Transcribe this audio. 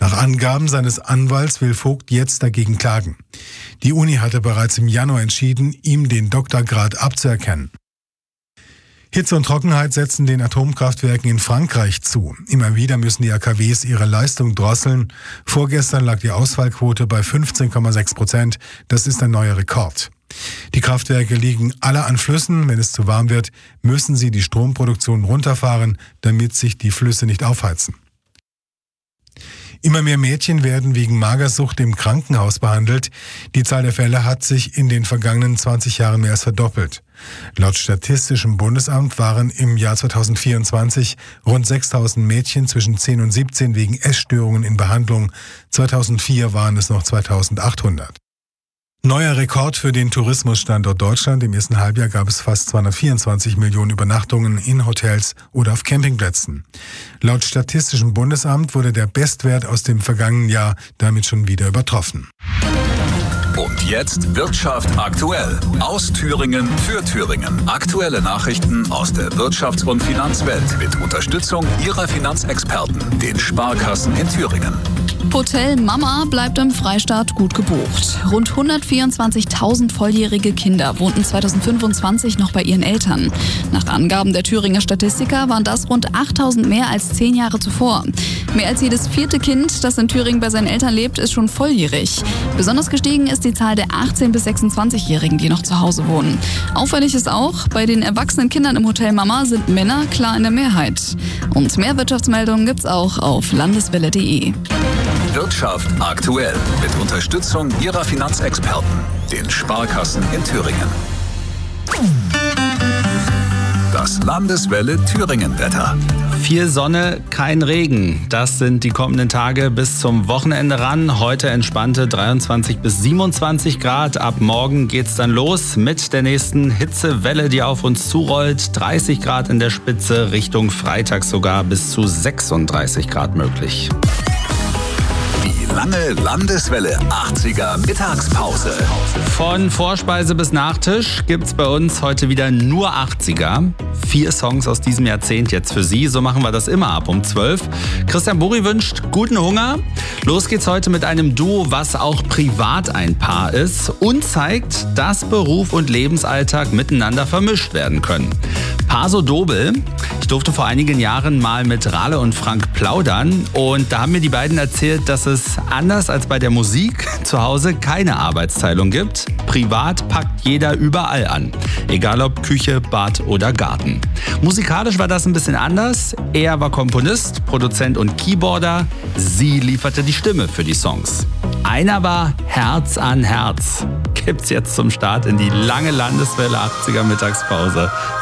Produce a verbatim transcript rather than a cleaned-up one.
Nach Angaben seines Anwalts will Vogt jetzt dagegen klagen. Die Uni hatte bereits im Januar entschieden, ihm den Doktorgrad abzuerkennen. Hitze und Trockenheit setzen den Atomkraftwerken in Frankreich zu. Immer wieder müssen die A K Ws ihre Leistung drosseln. Vorgestern lag die Ausfallquote bei fünfzehn Komma sechs Prozent. Das ist ein neuer Rekord. Die Kraftwerke liegen alle an Flüssen. Wenn es zu warm wird, müssen sie die Stromproduktion runterfahren, damit sich die Flüsse nicht aufheizen. Immer mehr Mädchen werden wegen Magersucht im Krankenhaus behandelt. Die Zahl der Fälle hat sich in den vergangenen zwanzig Jahren mehr als verdoppelt. Laut Statistischem Bundesamt waren im Jahr zweitausendvierundzwanzig rund sechstausend Mädchen zwischen zehn und siebzehn wegen Essstörungen in Behandlung. zweitausendvier waren es noch zweitausendachthundert. Neuer Rekord für den Tourismusstandort Deutschland. Im ersten Halbjahr gab es fast zweihundertvierundzwanzig Millionen Übernachtungen in Hotels oder auf Campingplätzen. Laut Statistischem Bundesamt wurde der Bestwert aus dem vergangenen Jahr damit schon wieder übertroffen. Und jetzt Wirtschaft aktuell. Aus Thüringen für Thüringen. Aktuelle Nachrichten aus der Wirtschafts- und Finanzwelt mit Unterstützung Ihrer Finanzexperten, den Sparkassen in Thüringen. Hotel Mama bleibt im Freistaat gut gebucht. Rund hundertvierundzwanzigtausend volljährige Kinder wohnten zweitausendfünfundzwanzig noch bei ihren Eltern. Nach Angaben der Thüringer Statistiker waren das rund achttausend mehr als zehn Jahre zuvor. Mehr als jedes vierte Kind, das in Thüringen bei seinen Eltern lebt, ist schon volljährig. Besonders gestiegen ist die Zahl der achtzehn- bis sechsundzwanzigjährigen, die noch zu Hause wohnen. Auffällig ist auch, bei den erwachsenen Kindern im Hotel Mama sind Männer klar in der Mehrheit. Und mehr Wirtschaftsmeldungen gibt's auch auf landeswelle punkt de. Wirtschaft aktuell mit Unterstützung Ihrer Finanzexperten, den Sparkassen in Thüringen. Das Landeswelle Thüringen-Wetter. Viel Sonne, kein Regen. Das sind die kommenden Tage bis zum Wochenende ran. Heute entspannte dreiundzwanzig bis siebenundzwanzig Grad. Ab morgen geht's dann los mit der nächsten Hitzewelle, die auf uns zurollt. dreißig Grad in der Spitze, Richtung Freitag sogar bis zu sechsunddreißig Grad möglich. Lange Landeswelle achtziger Mittagspause. Von Vorspeise bis Nachtisch gibt's bei uns heute wieder nur achtziger. Vier Songs aus diesem Jahrzehnt jetzt für Sie. So machen wir das immer ab um zwölf. Christian Burri wünscht guten Hunger. Los geht's heute mit einem Duo, was auch privat ein Paar ist und zeigt, dass Beruf und Lebensalltag miteinander vermischt werden können. Paso Dobel. Ich durfte vor einigen Jahren mal mit Rale und Frank plaudern und da haben mir die beiden erzählt, dass es anders als bei der Musik zu Hause keine Arbeitsteilung gibt. Privat packt jeder überall an. Egal ob Küche, Bad oder Garten. Musikalisch war das ein bisschen anders. Er war Komponist, Produzent und Keyboarder. Sie lieferte die Stimme für die Songs. Einer war Herz an Herz. Gibt's jetzt zum Start in die lange Landeswelle achtziger Mittagspause.